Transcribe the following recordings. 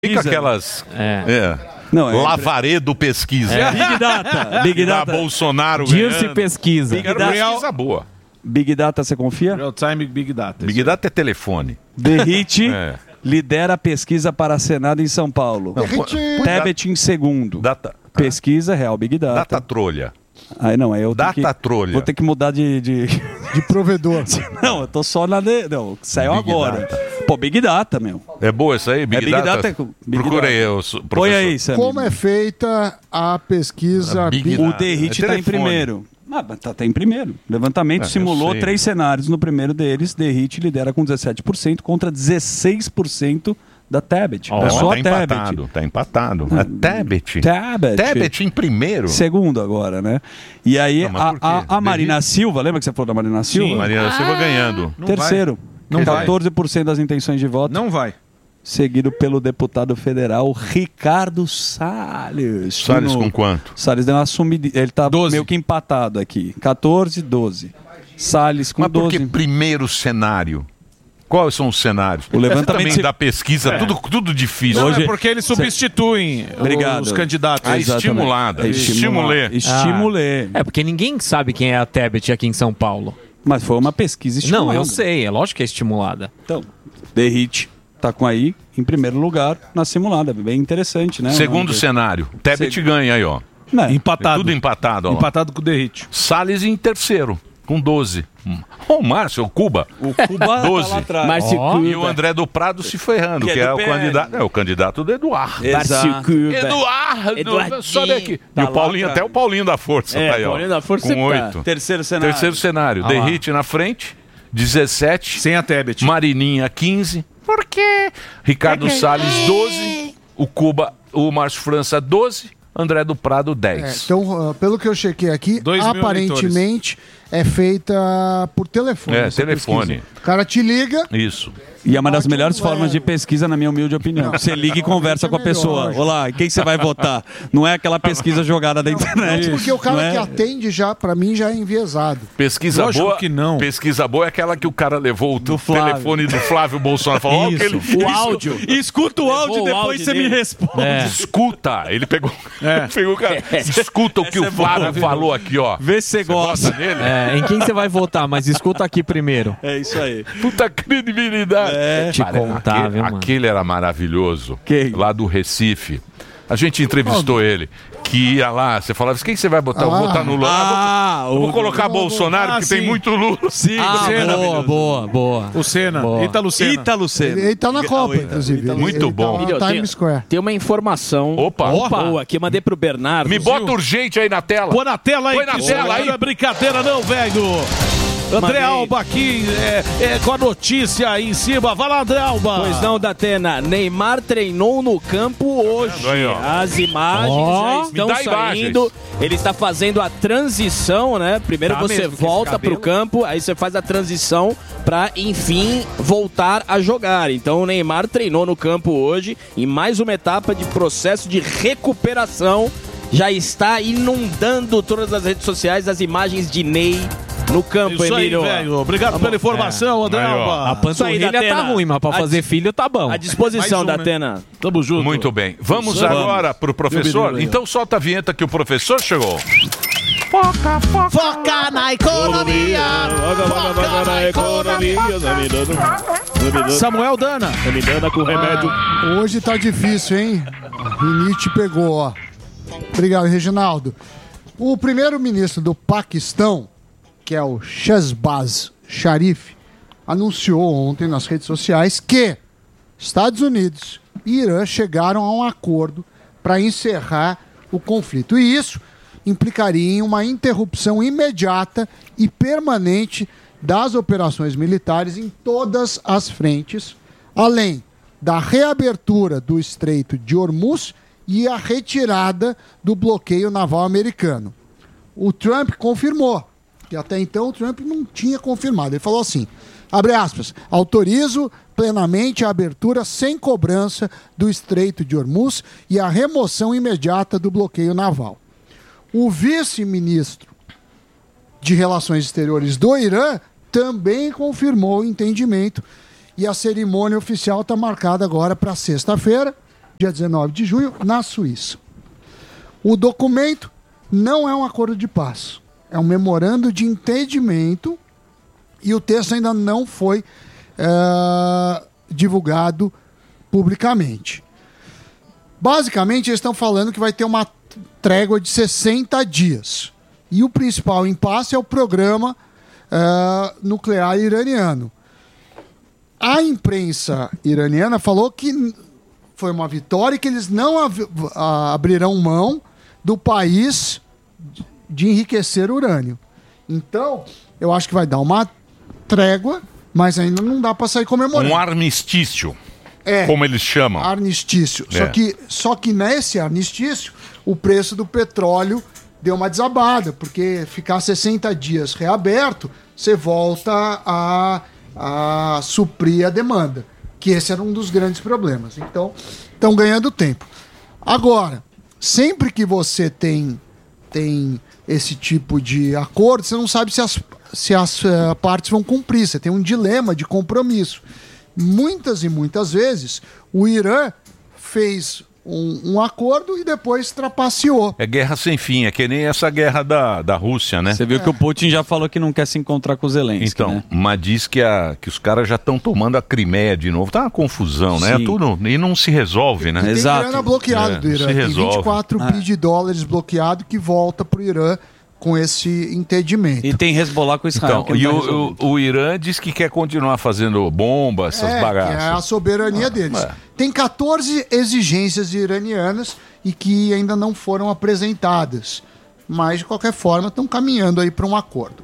Fica aquelas... Não, Lavaredo pesquisa. Big Data. Big Data. Bolsonaro Dirce ganhando. pesquisa. Big Data. Pesquisa boa. Big Data, você confia? Real Time Big Data. Big Data é telefone. The Hit lidera a pesquisa para Senado em São Paulo. Tebet em segundo. Pesquisa real Big Data. Data trolha. Aí não, aí eu tenho Data trolha. Vou ter que mudar de provedor. Não, eu tô só na... Não, saiu Big agora. Data. Pô, Big Data, meu. É boa essa aí? Big Data? Procura aí, professor. Põe aí, Samir. Como é feita a pesquisa O The Hit está em primeiro. Mas tá em primeiro. Levantamento simulou 3 cenários. No primeiro deles, The Hit lidera com 17% contra 16% da Tebet. É só a Tebet. Tá empatado. A Tebet. Tebet em primeiro. Segundo agora, né? E aí a Marina Silva, lembra que você falou da Marina Silva? Sim, Marina Silva ganhando. Terceiro. Não vai. 14% das intenções de voto. Não vai. Seguido pelo deputado federal Ricardo Salles. Salles com quanto? Salles deu uma sumida. Ele tá meio que empatado aqui. 14, 12. Salles com 12. Mas por que primeiro cenário? Quais são os cenários? O levantamento também da pesquisa, tudo difícil. Não, é porque eles substituem os candidatos. A estimulada. Estimulê. É porque ninguém sabe quem é a Tebet aqui em São Paulo. Mas foi uma pesquisa estimulada. Não, eu sei. É lógico que é estimulada. Então, The Hit tá com aí em primeiro lugar na simulada. Bem interessante, né? Segundo cenário. Tebet ganha aí, ó. Não. Empatado. Tudo empatado, ó. Empatado com o The Hit. Salles em terceiro, com 12. O Márcio, o Cuba. O Cuba 12. tá lá atrás. E o André do Prado se ferrando, que é o candidato. É o candidato do Eduardo. Eduardo, sobe aqui. Tá E o Paulinho, até o Paulinho da Força tá aí, ó. Paulinho da Força com 8. Terceiro cenário. Terceiro cenário. The Hit na frente, 17. Sem a Tebet. Marininha, 15. Por quê? Ricardo Salles, 12. O Cuba, o Márcio França, 12. André do Prado, 10. Então, pelo que eu chequei aqui, aparentemente é feita por telefone. Telefone. Pesquisa. O cara te liga. Isso. E é uma das melhores formas de pesquisa, na minha humilde opinião. Você liga e conversa com a pessoa. Olá, quem você vai votar? Não é aquela pesquisa jogada da internet. Porque o cara que atende já, pra mim, já é enviesado. Pesquisa Lógico boa. que não. Pesquisa boa é aquela que o cara levou o telefone do Flávio Bolsonaro. Falou, ó, que ele O áudio. Escuta o áudio e depois você me responde. Escuta. Ele pegou. Pegou o cara. Escuta o que o Flávio falou aqui, ó. Vê se você gosta dele. Em quem você vai votar, mas escuta aqui primeiro. É isso aí. Puta credibilidade. Te contar, viu, mano? Aquele era maravilhoso. Quem? Lá do Recife. A gente entrevistou ele. Que ia lá, você falava, quem você vai botar? Eu vou votar no Lula. Eu vou colocar Bolsonaro, que tem muito Lula. Sim, boa. O Senna. Ítalo Senna. Ele tá na Copa, inclusive. Muito bom. Tá na Times Square. Tem uma informação boa que eu mandei pro Bernardo. Me bota urgente aí na tela. Põe na tela aí. Põe na tela aí. Não é brincadeira não, velho. André Alba aqui com a notícia aí em cima. Vai lá, André Alba. Pois não, Datena. Neymar treinou no campo hoje. Aí, ó. As imagens já estão saindo. Ele está fazendo a transição, né? Primeiro você volta pro campo, aí você faz a transição para, enfim, voltar a jogar. Então o Neymar treinou no campo hoje em mais uma etapa de processo de recuperação. Já está inundando todas as redes sociais as imagens de Ney no campo, Isso Emílio. aí, velho. Obrigado pela informação, André Alba. A panturrilha tá ruim, mas pra fazer filho tá bom. À disposição, Mais um, Datena. Tamo junto. Muito bem. Vamos agora pro professor? Então solta a vinheta que o professor chegou. Foca na economia. Foca na economia. Samuel Dana. Com remédio. Hoje tá difícil, hein? Rinite pegou, ó. Obrigado, Reginaldo. O primeiro-ministro do Paquistão, que é o Shehbaz Sharif, anunciou ontem nas redes sociais que Estados Unidos e Irã chegaram a um acordo para encerrar o conflito. E isso implicaria em uma interrupção imediata e permanente das operações militares em todas as frentes, além da reabertura do Estreito de Hormuz e a retirada do bloqueio naval americano. O Trump confirmou, que até então o Trump não tinha confirmado. Ele falou assim, abre aspas, autorizo plenamente a abertura sem cobrança do Estreito de Hormuz e a remoção imediata do bloqueio naval. O vice-ministro de Relações Exteriores do Irã também confirmou o entendimento e a cerimônia oficial está marcada agora para sexta-feira. dia 19 de junho, na Suíça. O documento não é um acordo de paz, é um memorando de entendimento e o texto ainda não foi divulgado publicamente. Basicamente, eles estão falando que vai ter uma trégua de 60 dias. E o principal impasse é o programa nuclear iraniano. A imprensa iraniana falou que foi uma vitória e que eles não abrirão mão do país de enriquecer urânio. Então, eu acho que vai dar uma trégua, mas ainda não dá para sair comemorando. Um armistício, como eles chamam. Armistício. Só que nesse armistício, o preço do petróleo deu uma desabada, porque ficar 60 dias reaberto, você volta a suprir a demanda, que esse era um dos grandes problemas. Então, estão ganhando tempo. Agora, sempre que você tem esse tipo de acordo, você não sabe se as partes vão cumprir, você tem um dilema de compromisso. Muitas e muitas vezes, o Irã fez um acordo e depois trapaceou. É guerra sem fim, é que nem essa guerra da Rússia, né? Você viu que o Putin já falou que não quer se encontrar com o Zelensky, então, né? Mas diz que os caras já estão tomando a Crimeia de novo. Tá uma confusão, né? Tudo, e não se resolve, né? Tem grana bloqueado do Irã. Tem 24 bi de dólares bloqueado que volta pro Irã com esse entendimento. E tem Hezbollah com Israel. Então, e o Irã diz que quer continuar fazendo bombas, essas bagaças. É a soberania deles. Tem 14 exigências iranianas e que ainda não foram apresentadas. Mas, de qualquer forma, estão caminhando aí para um acordo.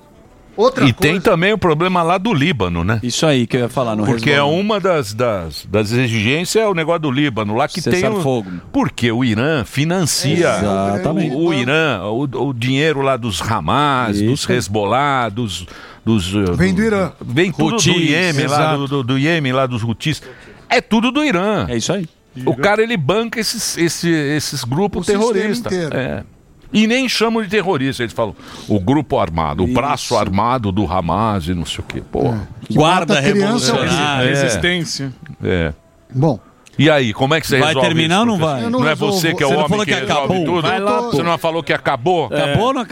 Tem também o problema lá do Líbano, né? Isso aí que eu ia falar no Porque é uma das exigências, é o negócio do Líbano, lá que tem fogo. Porque o Irã financia o Irã, o dinheiro lá dos Hamas, dos Hezbollah, vem do Irã. Vem tudo do Iêmen, lá do Iêmen, lá dos Houthis. É tudo do Irã. É isso aí. O cara, ele banca esses grupos terroristas. E nem chamam de terrorista, eles falam o grupo armado, o braço armado do Hamas e não sei o quê. Guarda revolucionária, resistência. Bom. E aí, como é que você resolve vai terminar isso, ou não vai? Não é você que é o homem que resolve tudo? Você não falou que acabou? Acabou ou não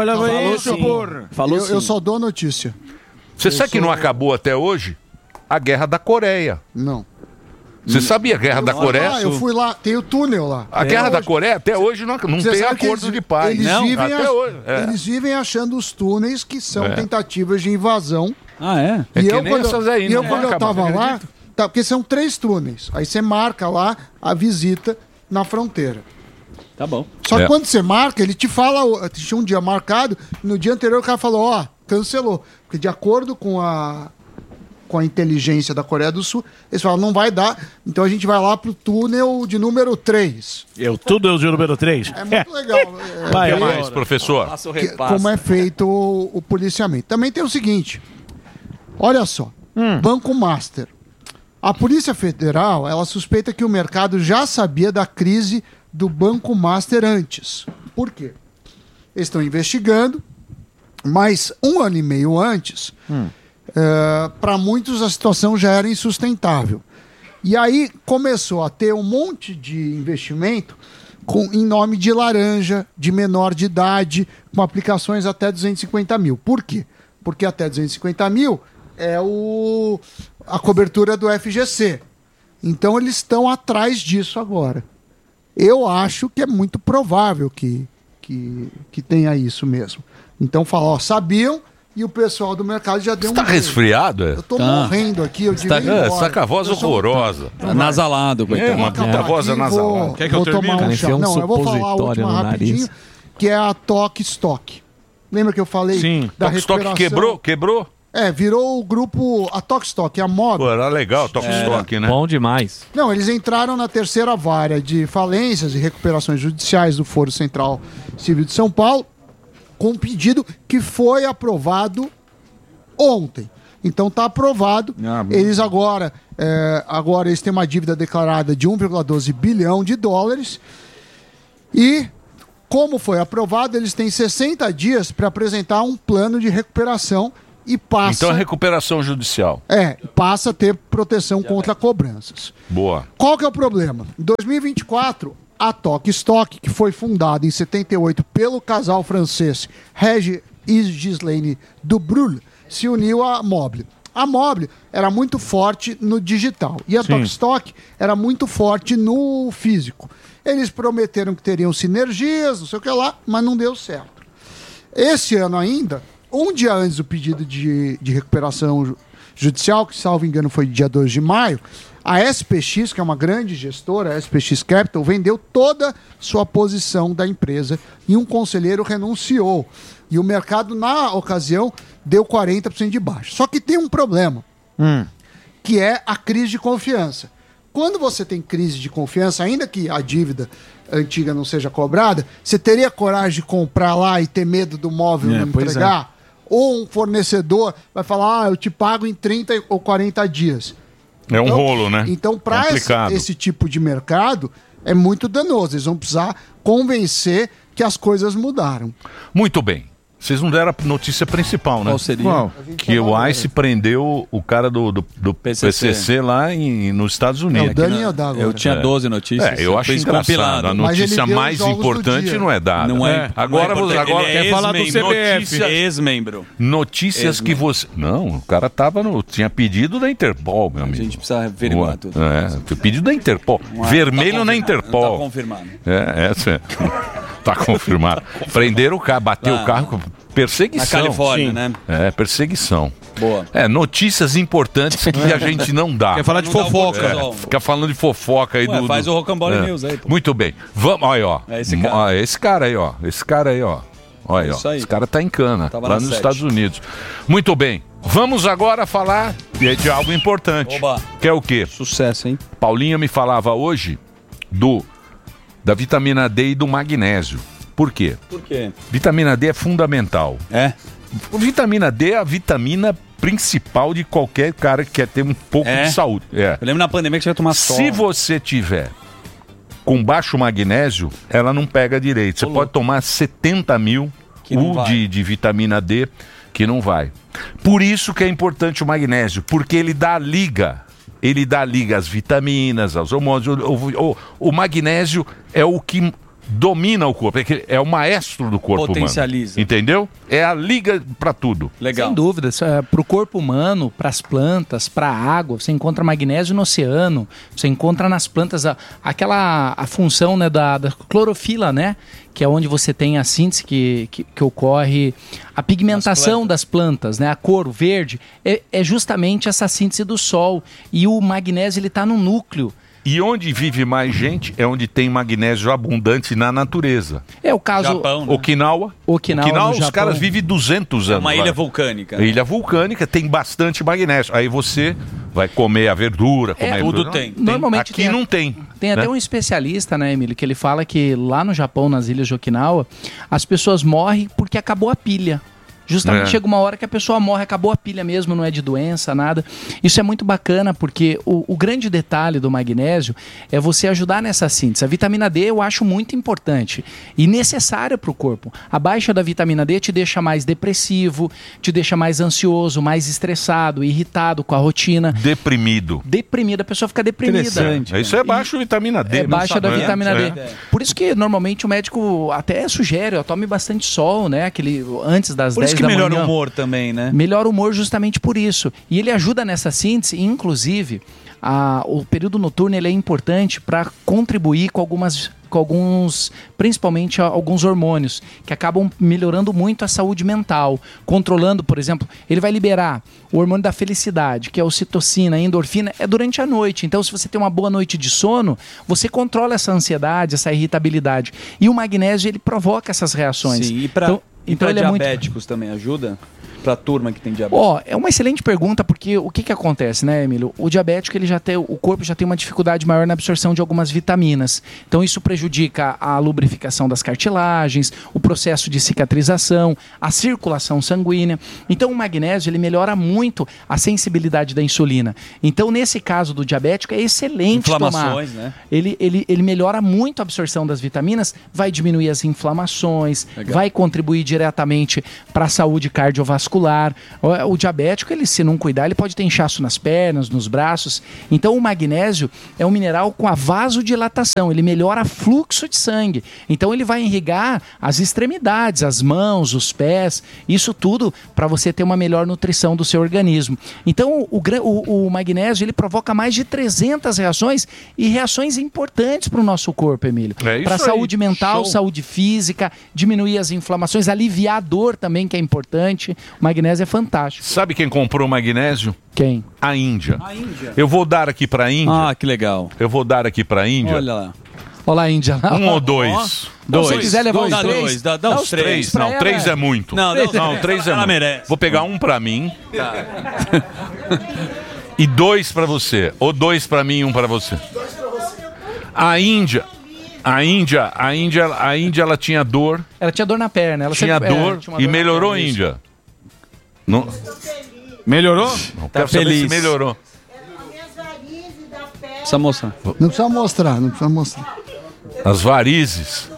acabou? Falou eu só dou a notícia. Você sabe que não acabou até hoje? A guerra da Coreia. Não. Você sabia a Guerra da Coreia? Eu fui lá, tem o túnel lá. A Guerra da Coreia até hoje não tem acordo de paz. Eles vivem achando os túneis que são tentativas de invasão. E eu, quando eu tava lá, porque são 3 túneis. Aí você marca lá a visita na fronteira. Tá bom. Só que quando você marca, ele te fala, tinha um dia marcado, no dia anterior o cara falou, cancelou. Porque de acordo com a inteligência da Coreia do Sul, eles falam, não vai dar, então a gente vai lá pro túnel de número 3. O túnel de número 3? É muito legal. O que mais, professor? Como é feito o policiamento. Também tem o seguinte, olha só, Banco Master. A Polícia Federal, ela suspeita que o mercado já sabia da crise do Banco Master antes. Por quê? Eles estão investigando, mas 1 ano e meio antes... para muitos a situação já era insustentável. E aí começou a ter um monte de investimento em nome de laranja, de menor de idade, com aplicações até 250 mil. Por quê? Porque até 250 mil é a cobertura do FGC. Então eles estão atrás disso agora. Eu acho que é muito provável que tenha isso mesmo. Então fala, sabiam... E o pessoal do mercado já deu Você tá resfriado? Eu tô morrendo aqui, eu digo. Você tá com a voz horrorosa. Nasalado, coitado. Uma puta voz nasalada. Quer que eu tomar um chá? Não, eu vou falar a última rapidinho, que é a Tok Stock. Lembra que eu falei da recuperação? Stock quebrou? Virou o grupo, a Tok Stock, a moda. Pô, era legal a Tok Stock, né? Bom demais. Não, eles entraram na terceira vara de falências e recuperações judiciais do Foro Central Civil de São Paulo, com um pedido que foi aprovado ontem. Então está aprovado. Eles agora eles têm uma dívida declarada de 1,12 bilhão de dólares. E, como foi aprovado, eles têm 60 dias para apresentar um plano de recuperação e passa... Então é recuperação judicial. Passa a ter proteção contra cobranças. Boa. Qual que é o problema? Em 2024, a Tok Stock, que foi fundada em 78 pelo casal francês Regis e Ghislaine Dubrul, se uniu à Mobile. A Mobile era muito forte no digital e a Tok Stock era muito forte no físico. Eles prometeram que teriam sinergias, não sei o que lá, mas não deu certo. Esse ano ainda, um dia antes do pedido de recuperação judicial, que salvo engano foi dia 2 de maio, a SPX, que é uma grande gestora, a SPX Capital, vendeu toda sua posição da empresa e um conselheiro renunciou. E o mercado, na ocasião, deu 40% de baixa. Só que tem um problema, que é a crise de confiança. Quando você tem crise de confiança, ainda que a dívida antiga não seja cobrada, você teria coragem de comprar lá e ter medo do móvel não entregar? Ou um fornecedor vai falar, eu te pago em 30 ou 40 dias. É um rolo, né? Então, para esse tipo de mercado, é muito danoso. Eles vão precisar convencer que as coisas mudaram. Muito bem. Vocês não deram a notícia principal, né? Qual seria? Que o ICE prendeu o cara do PCC lá nos Estados Unidos. É o Daniel Dago. Eu tinha 12 notícias. Eu acho engraçado. A notícia mais importante não é dada. Não é. Agora quer falar do CBF. Ex-membro. Notícias que você... Não, o cara tinha pedido da Interpol, meu amigo. A gente precisa averiguar tudo. Pedido da Interpol. Vermelho na Interpol. Tá confirmado. Essa tá confirmado. Prenderam o carro, bateu o carro... Perseguição. Na Califórnia, né? Perseguição. Boa. Notícias importantes que a gente não dá. Quer falar de fofoca. Fica falando de fofoca aí. Faz o Rocambole News aí. Pô. Muito bem. Vamos, aí, ó. Esse cara aí, ó. Olha, ó. Esse cara tá em cana, lá nos Estados Unidos. Muito bem. Vamos agora falar de algo importante. Oba. Que é o quê? Sucesso, hein? Paulinha me falava hoje da vitamina D e do magnésio. Por quê? Por quê? Vitamina D é fundamental. Vitamina D é a vitamina principal de qualquer cara que quer ter um pouco de saúde. Eu lembro na pandemia que você ia tomar sol. Se você tiver com baixo magnésio, ela não pega direito. Você pode tomar 70 mil de vitamina D que não vai. Por isso que é importante o magnésio, porque ele dá liga. Ele dá liga às vitaminas, aos hormônios. O magnésio é o que domina o corpo, é o maestro do corpo Potencializa. humano. Entendeu? É a liga para tudo. Legal. Sem dúvida. Para o corpo humano, para as plantas, para a água, você encontra magnésio no oceano, você encontra nas plantas a função, né, da clorofila, né? Que é onde você tem a síntese que ocorre, a pigmentação das plantas, né? A cor, o verde, é justamente essa síntese do sol. E o magnésio ele está no núcleo. E onde vive mais gente é onde tem magnésio abundante na natureza. É o caso... Japão, né? Okinawa, os caras vivem 200 anos. Uma ilha vulcânica. Ilha vulcânica tem bastante magnésio. Aí você vai comer a verdura, comer tudo tem. Normalmente aqui não tem. Tem até um especialista, né, Emílio, que ele fala que lá no Japão, nas ilhas de Okinawa, as pessoas morrem porque acabou a pilha. Justamente chega uma hora que a pessoa morre, acabou a pilha mesmo, não é de doença, nada. Isso é muito bacana porque o grande detalhe do magnésio é você ajudar nessa síntese. A vitamina D eu acho muito importante e necessária para o corpo. A baixa da vitamina D te deixa mais depressivo, te deixa mais ansioso, mais estressado, irritado com a rotina. Deprimido. A pessoa fica deprimida. Isso é baixo vitamina D. É baixa da vitamina D. Por isso que normalmente o médico até sugere, tome bastante sol, né? Antes das 10 que melhora o humor também, né? Melhora o humor justamente por isso. E ele ajuda nessa síntese, inclusive, o período noturno ele é importante para contribuir com alguns, principalmente alguns hormônios, que acabam melhorando muito a saúde mental, controlando, por exemplo, ele vai liberar o hormônio da felicidade, que é a ocitocina, a endorfina, é durante a noite. Então, se você tem uma boa noite de sono, você controla essa ansiedade, essa irritabilidade. E o magnésio, ele provoca essas reações. Sim, e para diabéticos também ajuda? Para a turma que tem diabetes? É uma excelente pergunta, porque o que acontece, né, Emílio? O diabético, o corpo já tem uma dificuldade maior na absorção de algumas vitaminas. Então isso prejudica a lubrificação das cartilagens, o processo de cicatrização, a circulação sanguínea. Então o magnésio, ele melhora muito a sensibilidade da insulina. Então nesse caso do diabético, é excelente inflamações, tomar. Né? Ele melhora muito a absorção das vitaminas, vai diminuir as inflamações, vai contribuir diretamente para a saúde cardiovascular, muscular. O diabético, ele se não cuidar, ele pode ter inchaço nas pernas, nos braços. Então o magnésio é um mineral com a vasodilatação, ele melhora o fluxo de sangue. Então ele vai irrigar as extremidades, as mãos, os pés, isso tudo para você ter uma melhor nutrição do seu organismo. Então o magnésio, ele provoca mais de 300 reações e reações importantes para o nosso corpo, Emílio. Para a saúde mental, saúde física, diminuir as inflamações, aliviar a dor também, que é importante. O magnésio é fantástico. Sabe quem comprou magnésio? Quem? A Índia. Eu vou dar aqui para a Índia. Ah, que legal. Eu vou dar aqui para a Índia. Olha lá. Olha lá, Índia. Um ou dois? Então, se você quiser levar os três, dá os três. Não, três é muito. Não, três é ela muito. merece. Vou pegar um para mim. E dois para você. Ou dois para mim e um para você. A Índia, ela tinha dor. Ela tinha dor na perna. Ela tinha sempre, dor tinha uma e dor melhorou, perna, Índia. Não. Melhorou? Não, quero saber se melhorou. Precisa mostrar. Não precisa mostrar, não precisa mostrar. As varizes.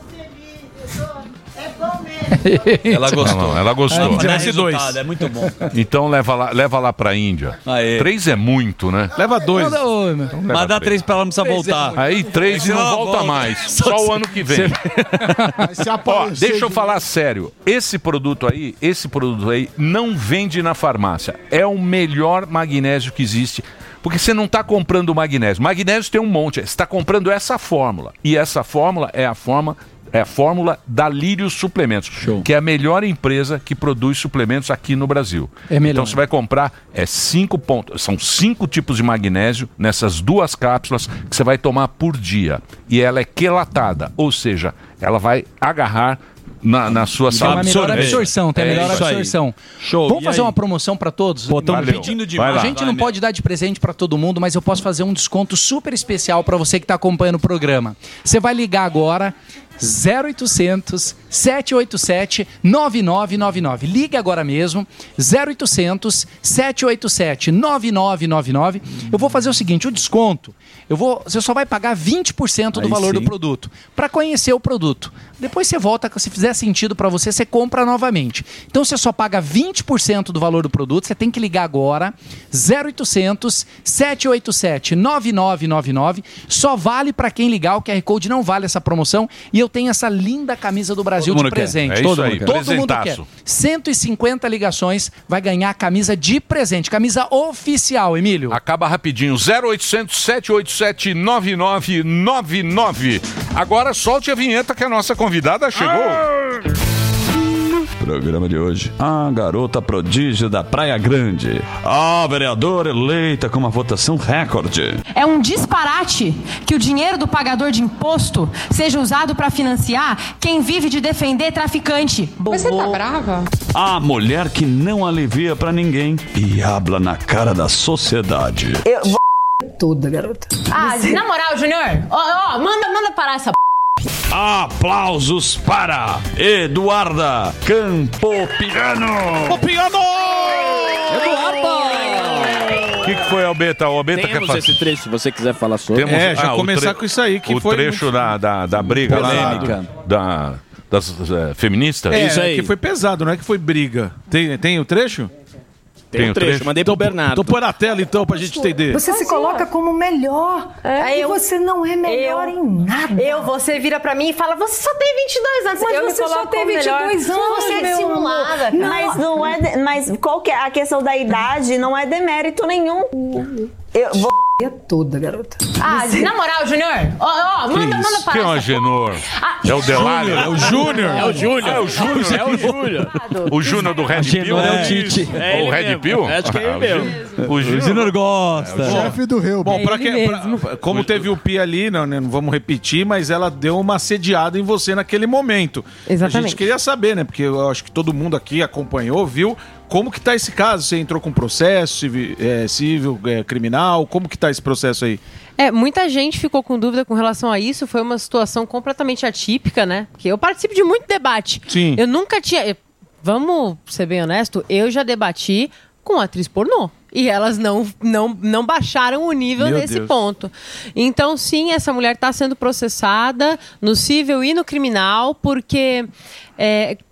Ela gostou. Não, ela gostou. Desce dois. É muito bom. Então leva lá pra Índia. Aê. 3 é muito, né? Leva 2. Mas dá 3 pra ela, não precisa voltar. Aí 3 e não volta mais. Só o ano que vem. Ó, deixa eu falar sério. Esse produto aí não vende na farmácia. É o melhor magnésio que existe. Porque você não está comprando magnésio. Magnésio tem um monte. Você está comprando essa fórmula. E essa fórmula é a fórmula da Lírios Suplementos, que é a melhor empresa que produz suplementos aqui no Brasil. Então você vai comprar são 5 tipos de magnésio nessas 2 cápsulas que você vai tomar por dia. E ela é quelatada, ou seja, ela vai agarrar na sua saúde. Tem uma melhor absorção, tem melhor absorção. Show. Vamos fazer uma promoção para todos? Estão pedindo demais. A gente não pode dar de presente para todo mundo, mas eu posso fazer um desconto super especial para você que está acompanhando o programa. Você vai ligar agora 0800 787 9999. Ligue agora mesmo, 0800 787 9999. Eu vou fazer o seguinte, o desconto, você só vai pagar 20% do valor do produto, para conhecer o produto. Depois você volta, se fizer sentido para você, você compra novamente. Então você só paga 20% do valor do produto, você tem que ligar agora, 0800 787 9999. Só vale para quem ligar, o QR Code não vale essa promoção. E eu tenho essa linda camisa do Brasil de presente. É isso aí, todo mundo quer. 150 ligações, vai ganhar a camisa de presente. Camisa oficial, Emílio. Acaba rapidinho. 0800 787 9999. Agora solte a vinheta que a nossa convidada chegou. Programa de hoje. A garota prodígio da Praia Grande. A vereadora eleita com uma votação recorde. É um disparate que o dinheiro do pagador de imposto seja usado para financiar quem vive de defender traficante. Você tá brava? A mulher que não alivia pra ninguém e habla na cara da sociedade. Eu vou toda, garota. Na moral, Júnior, manda parar essa Aplausos para Eduarda Campopiano. O que foi, Albeta? O Albeta quer fazer esse trecho, se você quiser falar sobre. Já começar com isso aí, que o foi trecho da briga polêmica lá das feministas. Isso aí. Que foi pesado, não é que foi briga. Tem o trecho? Tem um trecho, mandei pro Bernardo. Tô põe na tela então pra gente entender. Você se coloca como melhor. E você não é melhor em nada. Você vira pra mim e fala, você só tem 22 anos. Mas você só tem 22 anos, você é simulada. Mas não é. Mas qual que é a questão da idade? Não é demérito nenhum. Eu vou toda, garota. Na moral, Júnior, manda parar. Quem é o Agenor? É o Delário? É o Júnior. O Júnior do Red Pill? É o Tite. Ou o Red Pill? Acho que é ele mesmo. O Júnior gosta. Chefe do Rio. Bom, como teve o Pi ali, não vamos repetir, mas ela deu uma assediada em você naquele momento. Exatamente. A gente queria saber, né? Porque eu acho que todo mundo aqui acompanhou, viu? Como que tá esse caso? Você entrou com processo civil, criminal? Como que tá esse processo aí? Muita gente ficou com dúvida com relação a isso. Foi uma situação completamente atípica, né? Porque eu participo de muito debate. Sim. Eu nunca tinha... Vamos ser bem honesto, eu já debati com atriz pornô. E elas não baixaram o nível nesse ponto. Então, sim, essa mulher está sendo processada no civil e no criminal, porque...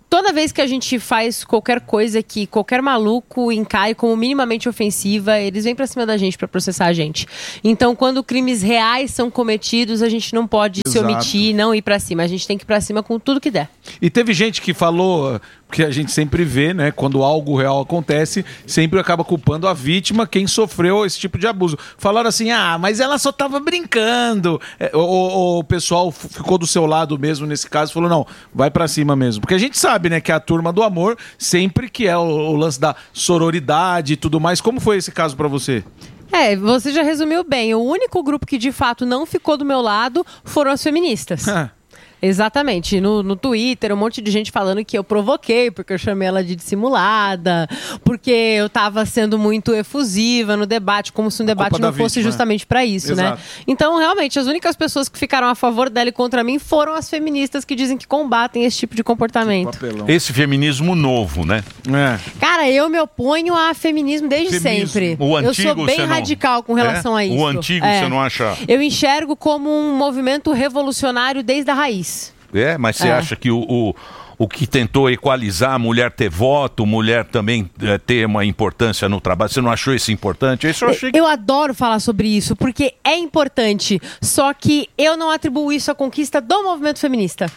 toda vez que a gente faz qualquer coisa que qualquer maluco encare como minimamente ofensiva, eles vêm pra cima da gente pra processar a gente. Então, quando crimes reais são cometidos, a gente não pode se omitir e não ir pra cima. A gente tem que ir pra cima com tudo que der. E teve gente que falou, que a gente sempre vê, né? Quando algo real acontece, sempre acaba culpando a vítima, quem sofreu esse tipo de abuso. Falaram assim, mas ela só tava brincando. O pessoal ficou do seu lado mesmo nesse caso, falou, não, vai pra cima mesmo. Porque a gente sabe, né, que é a turma do amor, sempre que é o lance da sororidade e tudo mais. Como foi esse caso pra você? Você já resumiu bem. O único grupo que de fato não ficou do meu lado foram as feministas. Exatamente, no Twitter, um monte de gente falando que eu provoquei, porque eu chamei ela de dissimulada, porque eu tava sendo muito efusiva no debate, como se um debate não fosse justamente pra isso, né? Então, realmente, as únicas pessoas que ficaram a favor dela e contra mim foram as feministas que dizem que combatem esse tipo de comportamento. Esse feminismo novo, né? Cara, eu me oponho a feminismo desde sempre. O antigo, eu sou bem radical com relação a isso. O antigo, você não acha? Eu enxergo como um movimento revolucionário desde a raiz. Mas você acha que o que tentou equalizar a mulher ter voto, mulher também ter uma importância no trabalho, você não achou isso importante? Isso eu adoro falar sobre isso, porque é importante, só que eu não atribuo isso à conquista do movimento feminista.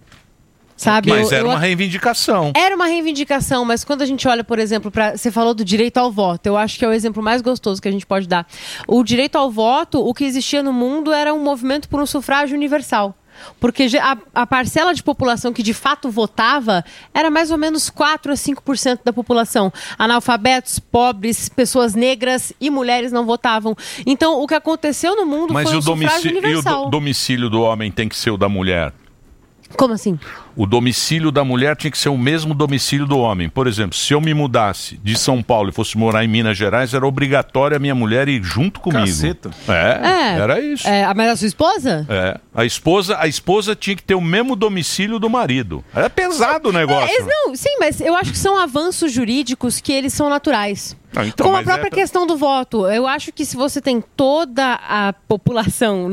Sabe? Mas era uma reivindicação. Era uma reivindicação, mas quando a gente olha, por exemplo, você falou do direito ao voto, eu acho que é o exemplo mais gostoso que a gente pode dar. O direito ao voto, o que existia no mundo era um movimento por um sufrágio universal. Porque a parcela de população que de fato votava era mais ou menos 4 a 5% da população. Analfabetos, pobres, pessoas negras e mulheres não votavam. Então, o que aconteceu no mundo foi um sufrágio universal. E o domicílio do homem tem que ser o da mulher? Como assim? O domicílio da mulher tinha que ser o mesmo domicílio do homem. Por exemplo, se eu me mudasse de São Paulo e fosse morar em Minas Gerais, era obrigatório a minha mulher ir junto comigo. Caceta. Era isso. Mas a sua esposa? A esposa tinha que ter o mesmo domicílio do marido. Era pesado o negócio. Sim, mas eu acho que são avanços jurídicos que eles são naturais. Então, como a própria questão do voto. Eu acho que se você tem toda a população,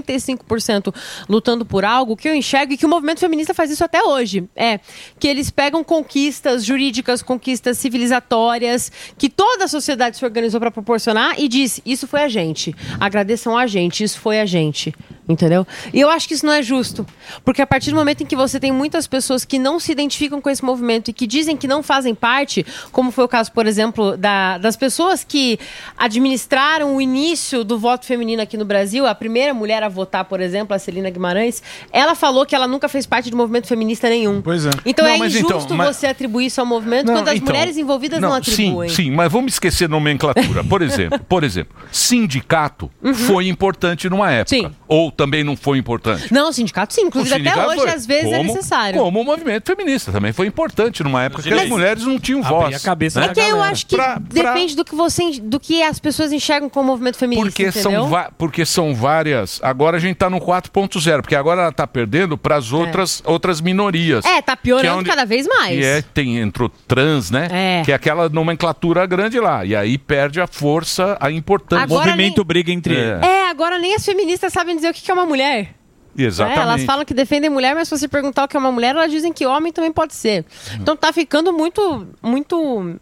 95% lutando por algo, que eu enxergo e que o movimento feminista faz isso até hoje, que eles pegam conquistas jurídicas, conquistas civilizatórias, que toda a sociedade se organizou para proporcionar e diz, isso foi a gente, agradeçam a gente, isso foi a gente. Entendeu? E eu acho que isso não é justo. Porque a partir do momento em que você tem muitas pessoas que não se identificam com esse movimento e que dizem que não fazem parte, como foi o caso, por exemplo, das pessoas que administraram o início do voto feminino aqui no Brasil, a primeira mulher a votar, por exemplo, a Celina Guimarães, ela falou que ela nunca fez parte de movimento feminista nenhum. Pois é. Então é injusto você atribuir isso ao movimento quando as mulheres envolvidas não atribuem. Sim, mas vamos esquecer nomenclatura. Por exemplo, sindicato foi importante numa época. Sim. Ou também não foi importante? Não, o sindicato sim. Inclusive até hoje, às vezes, é necessário. Como o movimento feminista também foi importante numa época que as mulheres não tinham voz. A cabeça da galera. Eu acho que depende do que as pessoas enxergam como movimento feminista, porque são várias... Agora a gente tá no 4.0, porque agora ela tá perdendo para as outras minorias. Tá piorando cada vez mais. Entrou trans, né? Que é aquela nomenclatura grande lá. E aí perde a força, a importância. O movimento briga entre eles. Agora nem as feministas sabem dizer o que é uma mulher. Exatamente. Elas falam que defendem mulher, mas se você perguntar o que é uma mulher, elas dizem que homem também pode ser. Então tá ficando muito, muito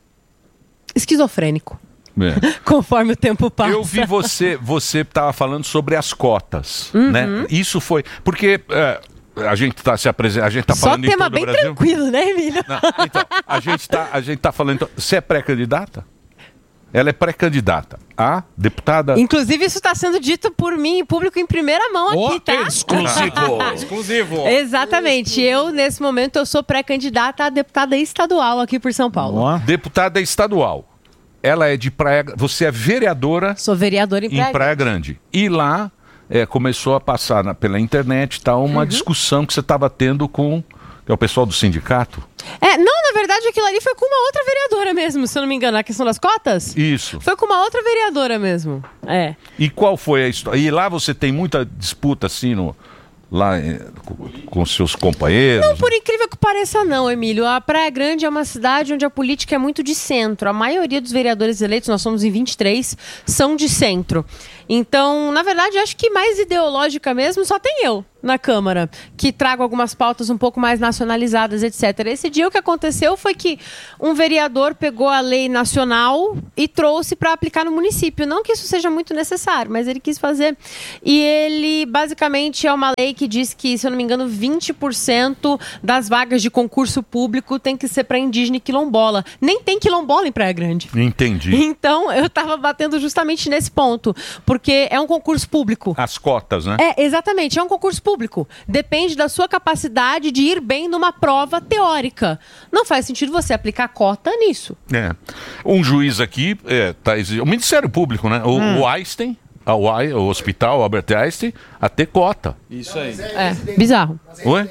esquizofrênico. Conforme o tempo passa. Eu vi você estava falando sobre as cotas, né? Isso foi... Porque... a gente está se apresentando, a gente está falando em todo o Brasil. Só tema bem tranquilo, né, Emílio? Não, então, a gente tá falando... Você é pré-candidata? Ela é pré-candidata a deputada... Inclusive, isso está sendo dito por mim em público em primeira mão aqui, tá? Exclusivo! Exatamente. Eu, nesse momento, eu sou pré-candidata a deputada estadual aqui por São Paulo. Deputada estadual. Ela é de Praia... Você é vereadora... Sou vereadora em Praia Grande. E lá começou a passar pela internet uma discussão que você estava tendo com... É o pessoal do sindicato? Não, na verdade aquilo ali foi com uma outra vereadora mesmo, se eu não me engano, a questão das cotas? Isso. Foi com uma outra vereadora mesmo, E qual foi a história? E lá você tem muita disputa assim lá com seus companheiros? Não, por incrível que pareça não, Emílio. A Praia Grande é uma cidade onde a política é muito de centro. A maioria dos vereadores eleitos, nós somos em 23, são de centro. Então, na verdade, acho que mais ideológica mesmo só tem eu na Câmara, que trago algumas pautas um pouco mais nacionalizadas, etc. Esse dia o que aconteceu foi que um vereador pegou a lei nacional e trouxe para aplicar no município. Não que isso seja muito necessário, mas ele quis fazer. E ele, basicamente, é uma lei que diz que, se eu não me engano, 20% das vagas de concurso público tem que ser para indígena e quilombola. Nem tem quilombola em Praia Grande. Entendi. Então, eu estava batendo justamente nesse ponto, porque é um concurso público. As cotas, né? Exatamente, é um concurso público. Depende da sua capacidade de ir bem numa prova teórica. Não faz sentido você aplicar cota nisso. Um juiz aqui, o Ministério Público, né? O Einstein, o Hospital Albert Einstein, a ter cota. Isso aí. Bizarro. Ué?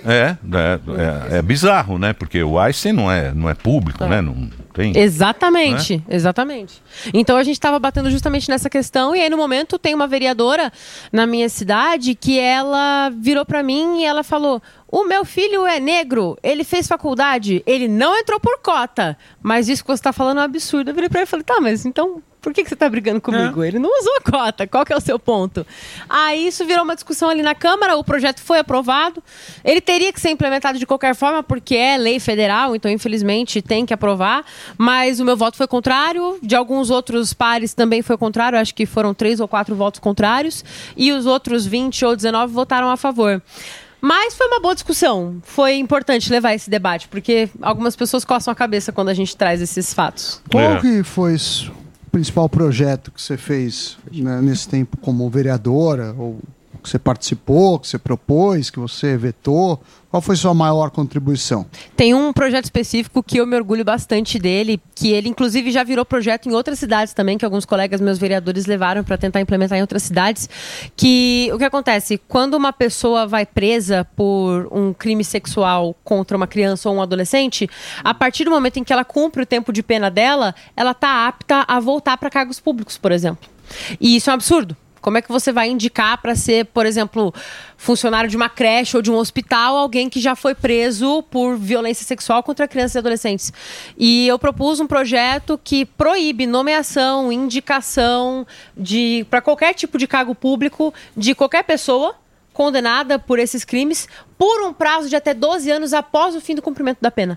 É bizarro, né? Porque o Einstein não é público, né? Não tem... Exatamente, né? exatamente. Então a gente estava batendo justamente nessa questão e aí no momento tem uma vereadora na minha cidade que ela virou para mim e ela falou: o meu filho é negro, ele fez faculdade, ele não entrou por cota, mas isso que você está falando é um absurdo. Eu virei para ele e falei: tá, mas então por que você está brigando comigo? Ele não usou a cota, qual que é o seu ponto? Aí isso virou uma discussão ali na Câmara, o projeto foi aprovado, ele teria que ser implementado de qualquer forma porque é lei federal, então infelizmente tem que aprovar, mas o meu voto foi contrário, de alguns outros pares também foi contrário, acho que foram 3 ou 4 votos contrários, e os outros 20 ou 19 votaram a favor. Mas foi uma boa discussão, foi importante levar esse debate, porque algumas pessoas coçam a cabeça quando a gente traz esses fatos. Qual que foi o principal projeto que você fez, né, nesse tempo como vereadora, ou que você participou, que você propôs, que você vetou? Qual foi sua maior contribuição? Tem um projeto específico que eu me orgulho bastante dele, que ele inclusive já virou projeto em outras cidades também, que alguns colegas meus vereadores levaram para tentar implementar em outras cidades, que o que acontece? Quando uma pessoa vai presa por um crime sexual contra uma criança ou um adolescente, a partir do momento em que ela cumpre o tempo de pena dela, ela está apta a voltar para cargos públicos, por exemplo. E isso é um absurdo. Como é que você vai indicar para ser, por exemplo, funcionário de uma creche ou de um hospital, alguém que já foi preso por violência sexual contra crianças e adolescentes? E eu propus um projeto que proíbe nomeação, indicação para qualquer tipo de cargo público de qualquer pessoa condenada por esses crimes por um prazo de até 12 anos após o fim do cumprimento da pena.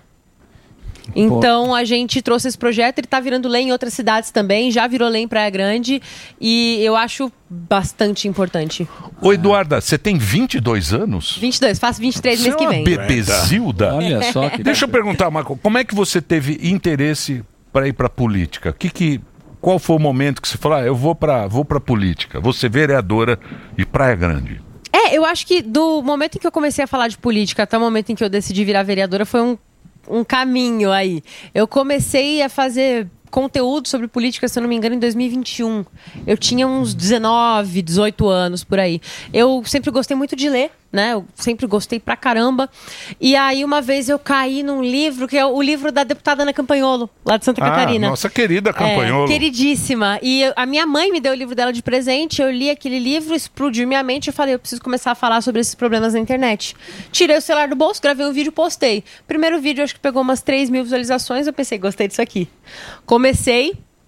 Então a gente trouxe esse projeto, ele está virando lei em outras cidades também, já virou lei em Praia Grande e eu acho bastante importante. Ô Eduarda, você tem 22 anos? 22, faço 23 mês que vem. Você é uma bebezilda? Olha só que... Deixa eu perguntar, Marco, como é que você teve interesse para ir para política? Qual foi o momento que você falou, eu vou para política, vou ser vereadora de Praia Grande? Eu acho que do momento em que eu comecei a falar de política até o momento em que eu decidi virar vereadora foi um caminho aí. Eu comecei a fazer conteúdo sobre política, se eu não me engano, em 2021. Eu tinha uns 19, 18 anos, por aí. Eu sempre gostei muito de ler, né? Eu sempre gostei pra caramba. E aí, uma vez eu caí num livro, que é o livro da deputada Ana Campanholo, lá de Santa Catarina. Nossa querida Campanholo. Queridíssima. E a minha mãe me deu o livro dela de presente, eu li aquele livro, explodiu minha mente, eu falei, eu preciso começar a falar sobre esses problemas na internet. Tirei o celular do bolso, gravei um vídeo e postei. Primeiro vídeo, acho que pegou umas 3 mil visualizações, eu pensei, gostei disso aqui. Comecei,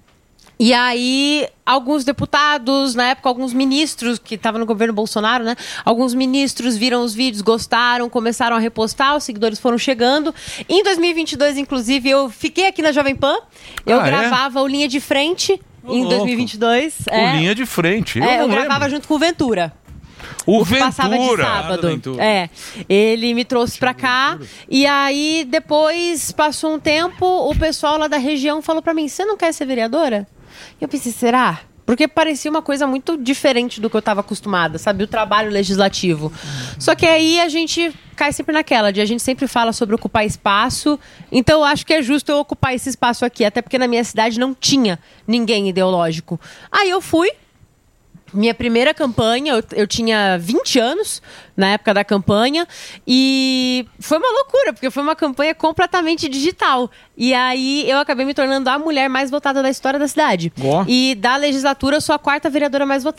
e aí alguns deputados, na época alguns ministros que estavam no governo Bolsonaro, né? Alguns ministros viram os vídeos, gostaram, começaram a repostar, os seguidores foram chegando. Em 2022, inclusive, eu fiquei aqui na Jovem Pan, eu gravava o Linha de Frente em 2022. O Linha de Frente, eu gravava junto com o Ventura. O que passava de sábado. Ele me trouxe pra cá e aí depois passou um tempo, o pessoal lá da região falou pra mim, você não quer ser vereadora? Eu pensei, será? Porque parecia uma coisa muito diferente do que eu estava acostumada, sabe? O trabalho legislativo. Só que aí a gente cai sempre naquela, a gente sempre fala sobre ocupar espaço, então eu acho que é justo eu ocupar esse espaço aqui, até porque na minha cidade não tinha ninguém ideológico. Aí eu fui. Minha primeira campanha, eu tinha 20 anos na época da campanha e foi uma loucura, porque foi uma campanha completamente digital. E aí eu acabei me tornando a mulher mais votada da história da cidade. E da legislatura eu sou a 4ª vereadora mais votada.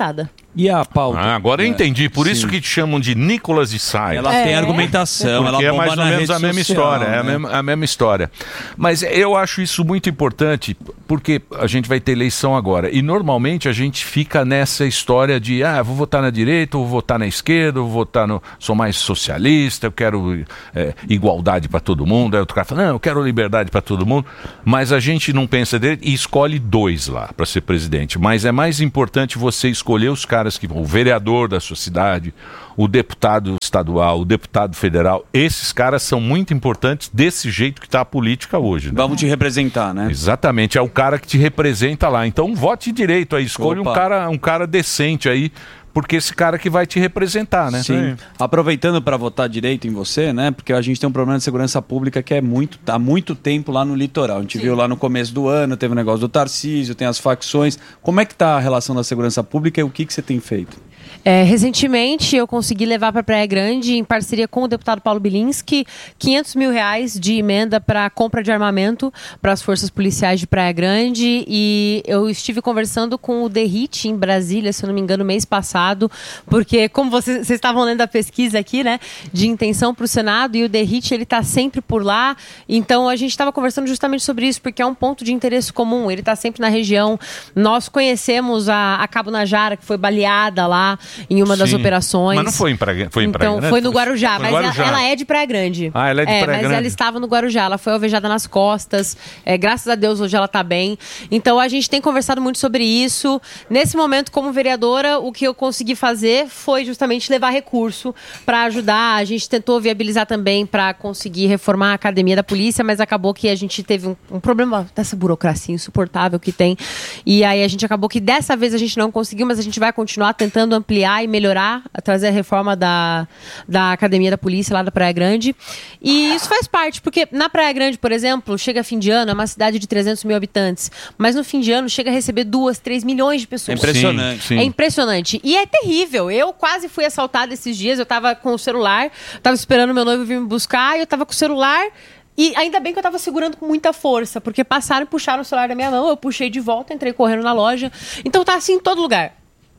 E a pauta? Agora eu entendi. Por isso que te chamam de Nicolas de Sá. Ela tem argumentação, porque ela bomba é mais ou menos a mesma social, história. né? É a mesma história. Mas eu acho isso muito importante, porque a gente vai ter eleição agora. E normalmente a gente fica nessa história de vou votar na direita, vou votar na esquerda, vou votar no... Sou mais socialista, eu quero igualdade para todo mundo. Aí outro cara fala, não, eu quero liberdade para todo mundo. Mas a gente não pensa dele e escolhe 2 lá para ser presidente. Mas é mais importante você escolher os caras que vão, o vereador da sua cidade, o deputado estadual, o deputado federal. Esses caras são muito importantes desse jeito que está a política hoje. Né? Vamos te representar, né? Exatamente, é o cara que te representa lá. Então vote direito aí, escolha um cara decente aí, porque esse cara que vai te representar, né? Sim. Aproveitando para votar direito em você, né? Porque a gente tem um problema de segurança pública que há muito tempo lá no litoral. A gente viu lá no começo do ano, teve o negócio do Tarcísio, tem as facções. Como é que está a relação da segurança pública e o que você tem feito? Recentemente eu consegui levar para Praia Grande, em parceria com o deputado Paulo Bilinski, R$500 mil de emenda para compra de armamento para as forças policiais de Praia Grande, e eu estive conversando com o DERIT em Brasília, se eu não me engano, mês passado, porque como vocês estavam lendo a pesquisa aqui, né, de intenção para o Senado, e o DERIT ele está sempre por lá, então a gente estava conversando justamente sobre isso, porque é um ponto de interesse comum, ele está sempre na região. Nós conhecemos a Cabo Najara, que foi baleada lá em uma das operações. Mas não foi em Praia Grande? Então, foi no Guarujá, mas ela é de Praia Grande. Ela é de Praia Grande. Mas ela estava no Guarujá, ela foi alvejada nas costas. Graças a Deus, hoje ela está bem. Então, a gente tem conversado muito sobre isso. Nesse momento, como vereadora, o que eu consegui fazer foi justamente levar recurso para ajudar. A gente tentou viabilizar também para conseguir reformar a academia da polícia, mas acabou que a gente teve um problema dessa burocracia insuportável que tem. E aí a gente acabou que dessa vez a gente não conseguiu, mas a gente vai continuar tentando ampliar e melhorar, trazer a reforma da Academia da Polícia lá da Praia Grande. E isso faz parte, porque na Praia Grande, por exemplo, chega fim de ano, é uma cidade de 300 mil habitantes, mas no fim de ano chega a receber 2, 3 milhões de pessoas. É impressionante. Sim. É impressionante. E é terrível. Eu quase fui assaltada esses dias, eu tava com o celular, tava esperando meu noivo vir me buscar, e eu tava com o celular. E ainda bem que eu tava segurando com muita força, porque passaram e puxaram o celular da minha mão, eu puxei de volta, entrei correndo na loja. Então tá assim em todo lugar.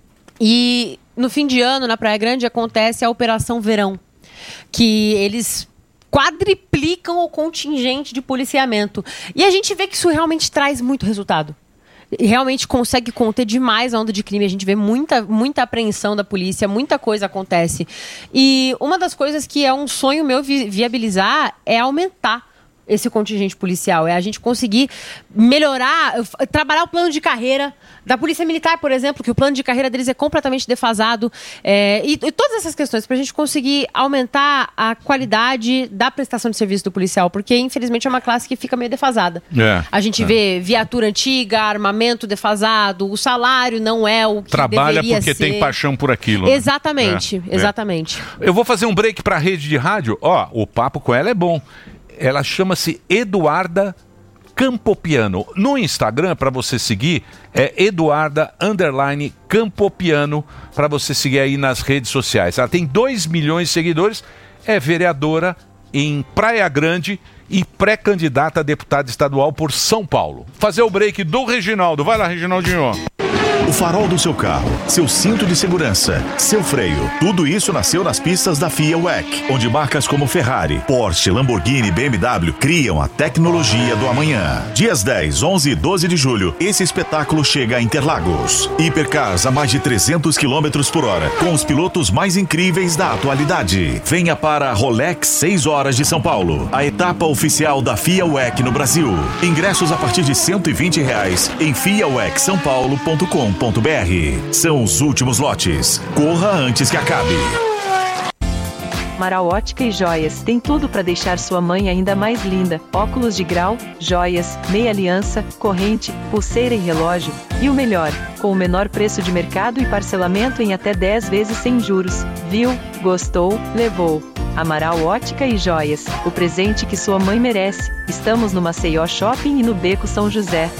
E no fim de ano, na Praia Grande, acontece a Operação Verão, que eles quadriplicam o contingente de policiamento. E a gente vê que isso realmente traz muito resultado. E realmente consegue conter demais a onda de crime. A gente vê muita apreensão da polícia, muita coisa acontece. E uma das coisas que é um sonho meu viabilizar é aumentar esse contingente policial, é a gente conseguir melhorar, trabalhar o plano de carreira da Polícia Militar, por exemplo, que o plano de carreira deles é completamente defasado, e todas essas questões, para a gente conseguir aumentar a qualidade da prestação de serviço do policial, porque infelizmente é uma classe que fica meio defasada. A gente vê viatura antiga, armamento defasado, o salário não é o que trabalha deveria porque ser. Tem paixão por aquilo. Exatamente, exatamente. Eu vou fazer um break para a rede de rádio. O papo com ela é bom. Ela chama-se Eduarda Campopiano. No Instagram, para você seguir, é Eduarda_Campopiano, para você seguir aí nas redes sociais. Ela tem 2 milhões de seguidores, é vereadora em Praia Grande e pré-candidata a deputada estadual por São Paulo. Fazer o break do Reginaldo. Vai lá, Reginaldinho. O farol do seu carro, seu cinto de segurança, seu freio, tudo isso nasceu nas pistas da FIA WEC, onde marcas como Ferrari, Porsche, Lamborghini e BMW criam a tecnologia do amanhã. Dias 10, 11 e 12 de julho, esse espetáculo chega a Interlagos. Hipercars a mais de 300 km por hora, com os pilotos mais incríveis da atualidade. Venha para a Rolex 6 horas de São Paulo, a etapa oficial da FIA WEC no Brasil. Ingressos a partir de R$120 em fiawecsaopaulo.com.br. São os últimos lotes. Corra antes que acabe. Amaral Ótica e Joias tem tudo para deixar sua mãe ainda mais linda. Óculos de grau, joias, meia aliança, corrente, pulseira e relógio. E o melhor, com o menor preço de mercado e parcelamento em até 10 vezes sem juros. Viu? Gostou? Levou. Amaral Ótica e Joias, o presente que sua mãe merece. Estamos no Maceió Shopping e no Beco São José.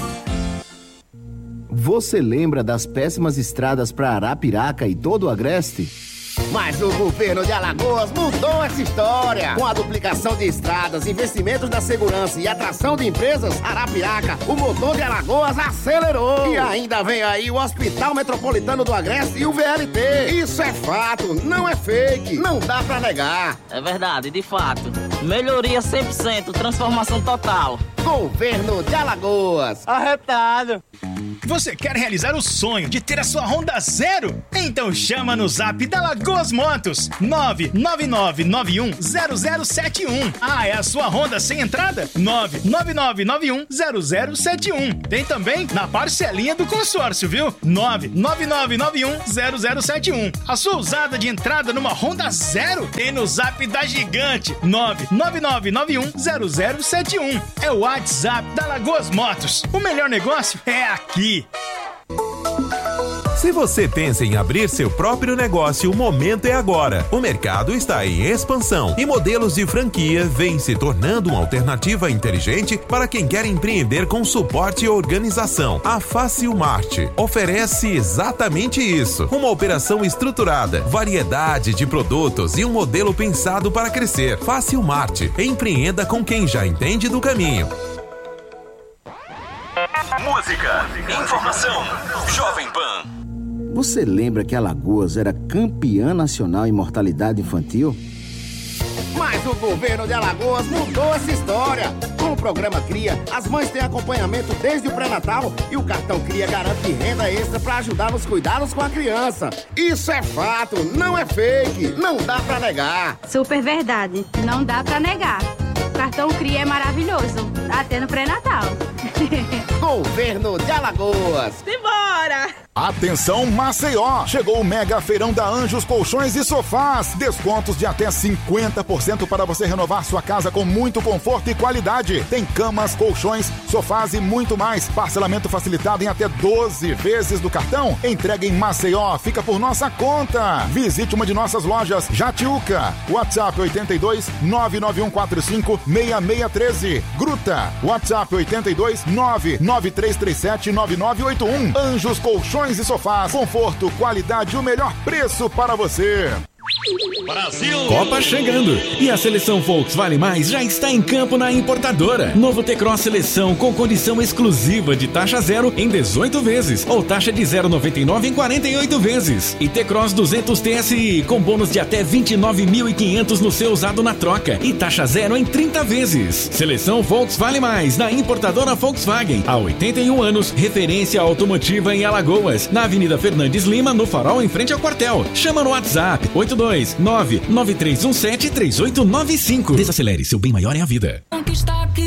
Você lembra das péssimas estradas para Arapiraca e todo o Agreste? Mas o governo de Alagoas mudou essa história. Com a duplicação de estradas, investimentos na segurança e atração de empresas, Arapiraca, o motor de Alagoas acelerou. E ainda vem aí o Hospital Metropolitano do Agreste e o VLT. Isso é fato, não é fake, não dá pra negar. É verdade, de fato. Melhoria 100%, transformação total. Governo de Alagoas. Arretado. Você quer realizar o sonho de ter a sua Honda zero? Então chama no zap da Lagoas Motos 999910071. Ah, é a sua Honda sem entrada? 999910071. Tem também na parcelinha do consórcio, viu? 999910071. A sua usada de entrada numa Honda zero? Tem no zap da Gigante 999910071. É o WhatsApp da Lagoas Motos. O melhor negócio é aqui. Se você pensa em abrir seu próprio negócio, o momento é agora. O mercado está em expansão e modelos de franquia vêm se tornando uma alternativa inteligente para quem quer empreender com suporte e organização. A Facilmart oferece exatamente isso. Uma operação estruturada, variedade de produtos e um modelo pensado para crescer. Facilmart. Empreenda com quem já entende do caminho. Música, informação, Jovem Pan. Você lembra que Alagoas era campeã nacional em mortalidade infantil? Mas o governo de Alagoas mudou essa história. Com o programa Cria, as mães têm acompanhamento desde o pré-natal e o cartão Cria garante renda extra para ajudar nos cuidados com a criança. Isso é fato, não é fake, não dá pra negar. Super verdade, não dá pra negar. O cartão Cria é maravilhoso, até no pré-natal. Governo de Alagoas. Simbora! Atenção Maceió! Chegou o mega feirão da Anjos Colchões e Sofás. Descontos de até 50% para você renovar sua casa com muito conforto e qualidade. Tem camas, colchões, sofás e muito mais. Parcelamento facilitado em até 12 vezes do cartão. Entrega em Maceió, fica por nossa conta. Visite uma de nossas lojas, Jatiuca. WhatsApp 82 99145 6613. Gruta. WhatsApp 82 99337 9981. Anjos Colchões e Sofás. Conforto, qualidade e o melhor preço para você. Brasil! Copa chegando! E a seleção Volks Vale Mais já está em campo na importadora. Novo T-Cross Seleção com condição exclusiva de taxa zero em 18 vezes ou taxa de 0,99 em 48 vezes. E T-Cross 200 TSI com bônus de até 29.500 no seu usado na troca e taxa zero em 30 vezes. Seleção Volks Vale Mais na importadora Volkswagen. Há 81 anos, referência automotiva em Alagoas, na Avenida Fernandes Lima, no Farol, em frente ao quartel. Chama no WhatsApp 82993173895. Desacelere, seu bem maior é a vida. Está aqui